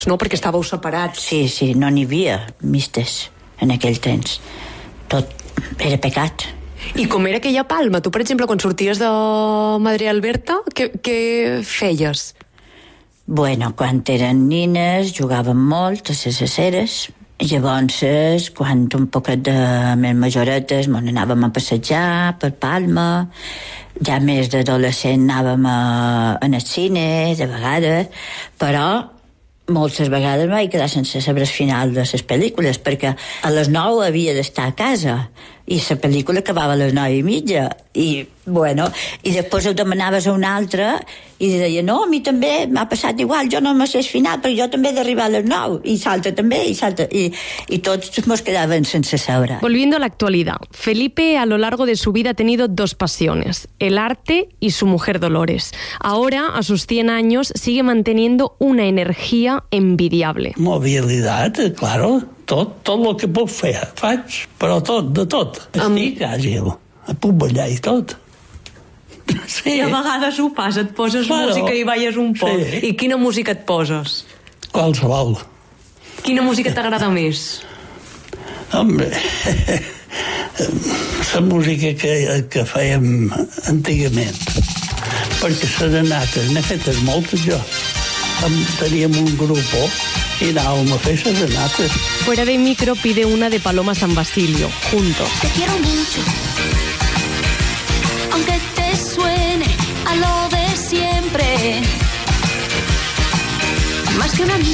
no? Perquè estàveu separats. Sí, no n'hi havia mistes en aquell temps. Tot era pecat. I com era aquella Palma? Tu, per exemple, quan sorties de Madre Alberta, què feies? Bueno, quan eren nines jugàvem molt a les aceres. Llavors, quan un poquet de més majoretes, anàvem a passejar per Palma. Ja més d'adolescent anàvem al cine, de vegades, però moltes vegades vaig quedar sense saber el final de les pel·lícules, perquè a les 9 havia d'estar a casa i la pel·lícula acabava a les 9:30 i després ho demanaves a una altra i deia, no, a mi també m'ha passat igual, jo no me sé el final però jo també he d'arribar a les 9 i l'altre també i tots nos quedaven sense saber. Volviendo a la actualidad, Felipe a lo largo de su vida ha tenido dos pasiones, el arte y su mujer Dolores. Ahora, a sus 100 años, sigue manteniendo una energía envidiable. Mobilitat, claro, tot el que puc fer, faig, però de tot. Estic àgil, puc ballar i tot. Sí. I a vegades ho fas, et poses música i balles un poc. Sí. I quina música et poses? Qualsevol. Quina música t'agrada més? Home, la música que fèiem antigament, perquè serenates n'he fetes moltes jo. Teníem un grupo y andábamos a hacer serenatas. Fuera de micro pide una de Paloma San Basilio, juntos. Te quiero mucho, aunque te suene a lo de siempre. Más que una